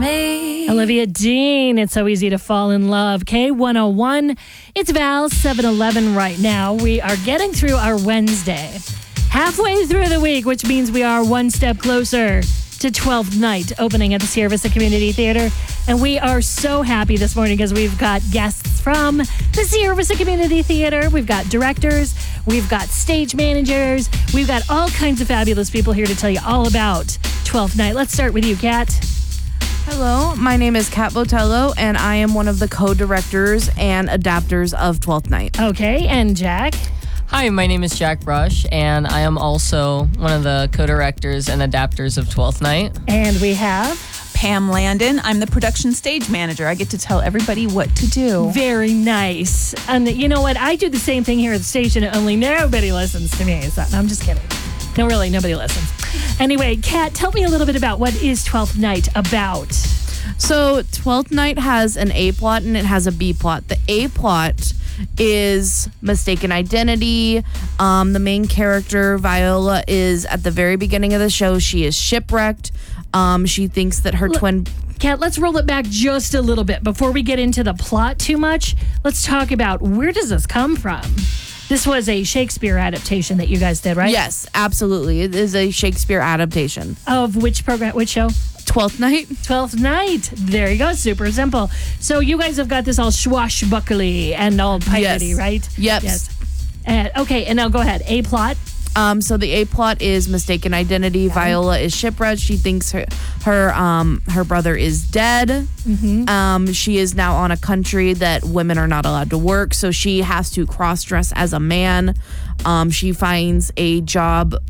me. Olivia Dean, It's So Easy to Fall in Love. K101. It's Val, 7-11 right now. We are getting through our Wednesday. Halfway through the week, which means we are one step closer to 12th Night opening at the Sierra Vista Community Theater. And we are so happy this morning because we've got guests from the Sierra Vista Community Theater. We've got directors. We've got stage managers. We've got all kinds of fabulous people here to tell you all about 12th Night. Let's start with you, Kat. Hello, my name is Kat Botello, and I am one of the co-directors and adapters of 12th Night. Okay, and Jack? Hi, my name is Jack Brush, and I am also one of the co-directors and adapters of 12th Night. And we have Pam Landon. I'm the production stage manager. I get to tell everybody what to do. very nice. And you know what? I do the same thing here at the station, only nobody listens to me. So, I'm just kidding. No, really, nobody listens. Anyway, Kat, tell me a little bit about what is 12th Night about. So 12th Night has an A plot and it has a B plot. The A plot is mistaken identity. The main character, Viola, is at the very beginning of the show. She is shipwrecked. She thinks that her twin... Kat, let's roll it back just a little bit. Before we get into the plot too much, let's talk about where does this come from? This was a Shakespeare adaptation that you guys did, right? Yes, absolutely. It is a Shakespeare adaptation. Of which program, which show? 12th Night. 12th Night. There you go. Super simple. So you guys have got this all swashbuckly and all piratey, Yes. right? Yep. Yes. Okay, and now go ahead. A plot. So the A plot is mistaken identity. Viola is shipwrecked. She thinks her brother is dead. Mm-hmm. She is now on a country that women are not allowed to work, so she has to cross dress as a man. She finds a job